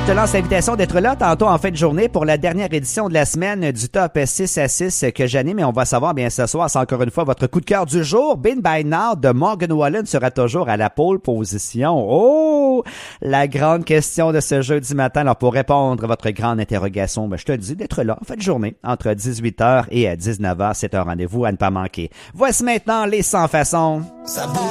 Je te lance l'invitation d'être là tantôt en fin de journée pour la dernière édition de la semaine du Top 6 à 6 que j'anime. Et on va savoir bien ce soir, c'est encore une fois votre coup de cœur du jour. Been by Now de Morgan Wallen sera toujours à la pole position. Oh! La grande question de ce jeudi matin. Alors pour répondre à votre grande interrogation, je te le dis d'être là en fin de journée entre 18h et 19h. C'est un rendez-vous à ne pas manquer. Voici maintenant les 100 façons. Ça bouge.